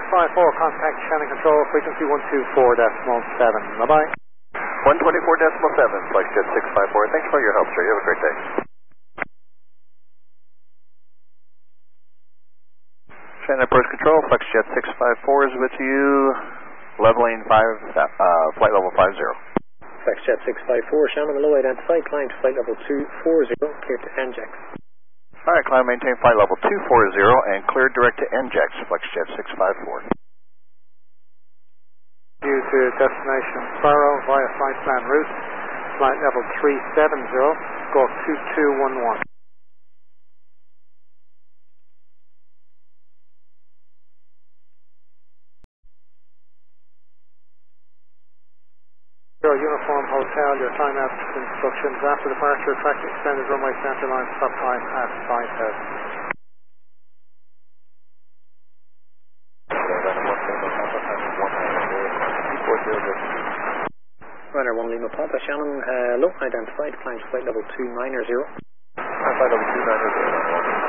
contact Shannon Control, frequency 124.7. Bye-bye. 124.7, FlexJet 654. Thanks for your help, sir. You have a great day. Shannon Approach Control, FlexJet 654 is with you, leveling flight level 50. FlexJet 654, Shannon below identified, climb to flight level 240, clear to NJAX. Alright, climb, maintain flight level 240 and clear direct to NJAX, FlexJet 654. Due to destination Sparrow via flight plan route, flight level 370, squawk 2211. Your Uniform Hotel, your timeout instructions. After departure, track extended runway center line, stop time at 5,000. Runner 1 Lima Papa, Shannon, low identified, climb to flight level 290. Flight level 290.